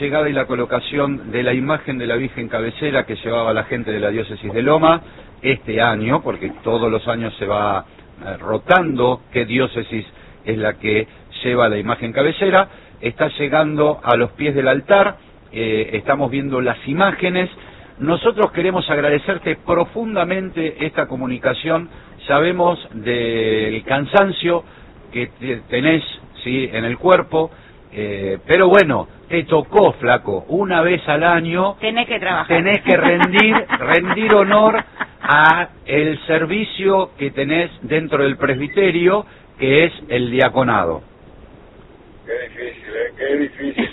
Llegada y la colocación de la imagen de la Virgen Cabecera que llevaba la gente de la diócesis de Loma este año, porque todos los años se va rotando qué diócesis es la que lleva la imagen cabecera, está llegando a los pies del altar, estamos viendo las imágenes. Nosotros queremos agradecerte profundamente esta comunicación, sabemos del cansancio que tenés, ¿sí?, en el cuerpo, pero bueno, te tocó, flaco, una vez al año tenés que trabajar, tenés que rendir honor a el servicio que tenés dentro del presbiterio, que es el diaconado. Qué difícil.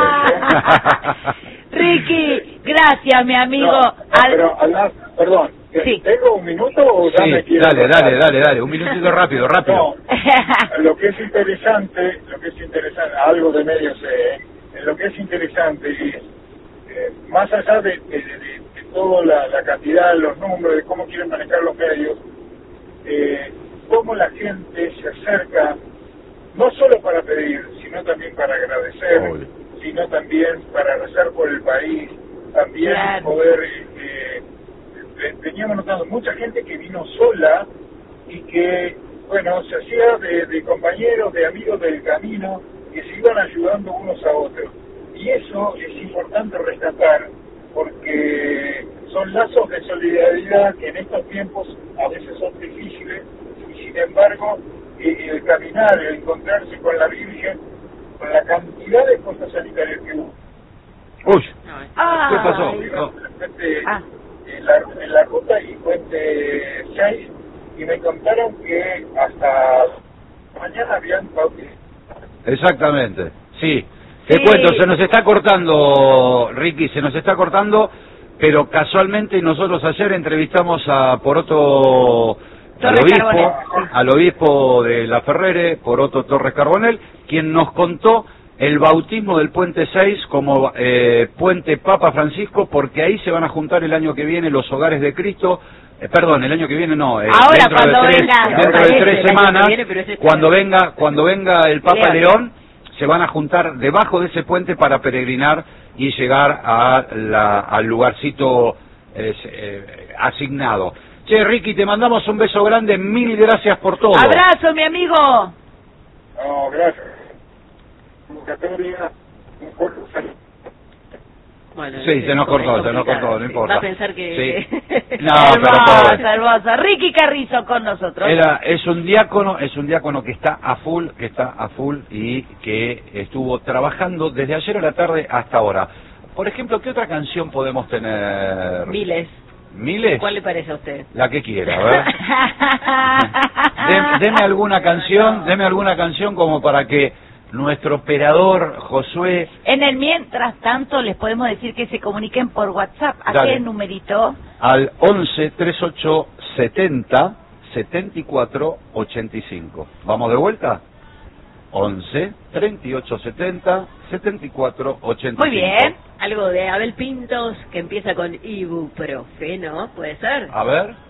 Ricky, gracias, mi amigo. No, pero, perdón, sí. ¿tengo un minuto o ya sí, me quiero dale, un minutito rápido. No, lo que es interesante, algo de medio sé, lo que es interesante es, más allá de toda la cantidad, los números, de cómo quieren manejar los medios, cómo la gente se acerca, no solo para pedir, sino también para agradecer, sino también para rezar por el país, también claro. Poder, veníamos notando mucha gente que vino sola y que, bueno, se hacía de compañeros, de amigos del camino, que se iban ayudando unos a otros. Y eso es importante rescatar, porque son lazos de solidaridad que en estos tiempos a veces son difíciles, y sin embargo, el caminar, el encontrarse con la Virgen, con la cantidad de cosas sanitarias que hubo. Uy, ¿qué pasó? En la ruta y Puente 6, y me contaron que hasta mañana habían bautizado. Exactamente, sí. Te cuento, se nos está cortando, Ricky, pero casualmente nosotros ayer entrevistamos a Poroto, al obispo de La Ferrere, Poroto Torres Carbonell, quien nos contó el bautismo del Puente 6 como Puente Papa Francisco, porque ahí se van a juntar el año que viene los hogares de Cristo. Perdón, el año que viene no, dentro de 3 semanas, cuando venga el Papa León, se van a juntar debajo de ese puente para peregrinar y llegar al lugarcito asignado. Che, Ricky, te mandamos un beso grande, mil gracias por todo. Abrazo, mi amigo. No, gracias. Bueno, sí, se nos cortó, no importa. Va a pensar que... Sí. No, hermosa. Ricky Carrizo con nosotros. Es un diácono que está a full y que estuvo trabajando desde ayer a la tarde hasta ahora. Por ejemplo, ¿qué otra canción podemos tener? Miles. ¿Miles? ¿Cuál le parece a usted? La que quiera, a ver. Deme alguna canción como para que nuestro operador Josué... En el mientras tanto les podemos decir que se comuniquen por WhatsApp. ¿A qué numerito? Al 11 38 70 74 85. ¿Vamos de vuelta? 11 38 70 74 85. Muy bien. Algo de Abel Pintos que empieza con ibuprofeno, ¿puede ser? A ver.